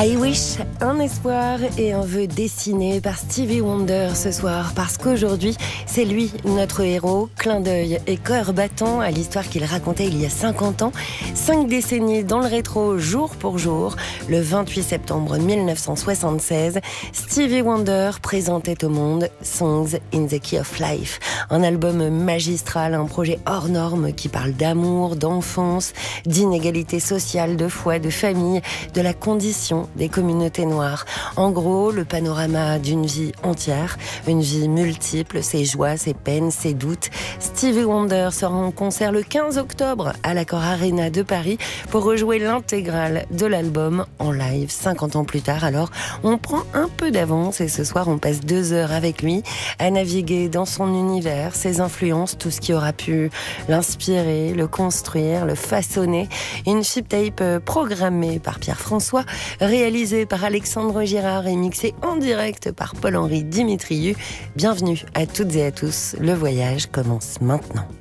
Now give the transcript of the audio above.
I Wish, un espoir et un vœu dessiné par Stevie Wonder ce soir, parce qu'aujourd'hui, c'est lui, notre héros, clin d'œil et cœur battant à l'histoire qu'il racontait il y a 50 ans, 5 décennies dans le rétro jour pour jour. Le 28 septembre 1976, Stevie Wonder présentait au monde Songs in the Key of Life, un album magistral, un projet hors norme qui parle d'amour, d'enfance, d'inégalité sociale, de foi, de famille, de la condition des communautés noires. En gros, le panorama d'une vie entière, une vie multiple, ses joies, ses peines, ses doutes. Stevie Wonder sera en concert le 15 octobre à l'Accor Arena de Paris pour rejouer l'intégrale de l'album en live 50 ans plus tard. Alors, on prend un peu d'avance et ce soir, on passe 2 heures avec lui à naviguer dans son univers, ses influences, tout ce qui aura pu l'inspirer, le construire, le façonner. Une chip tape programmée par Pierre François, réalisé par Alexandre Girard et mixé en direct par Paul-Henri Dimitriou. Bienvenue à toutes et à tous, le voyage commence maintenant.